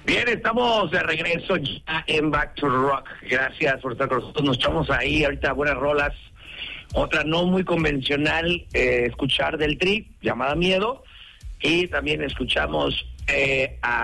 Bien, estamos de regreso ya en Back to Rock. Gracias por estar con nosotros. Nos echamos ahí ahorita buenas rolas. Otra no muy convencional, escuchar del Tri, llamada Miedo. Y también escuchamos a